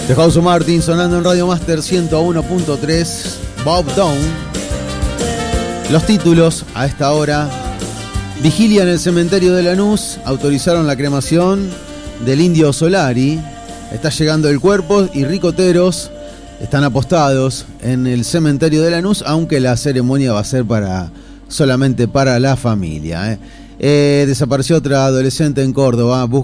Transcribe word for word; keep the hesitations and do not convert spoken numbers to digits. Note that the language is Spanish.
The House of Martin sonando en Radio Master ciento uno punto tres. Bob Down. Los títulos a esta hora: vigilia en el cementerio de Lanús, autorizaron la cremación del Indio Solari, está llegando el cuerpo y ricoteros están apostados en el cementerio de Lanús, aunque la ceremonia va a ser para solamente para la familia. ¿eh? Eh, desapareció otra adolescente en Córdoba.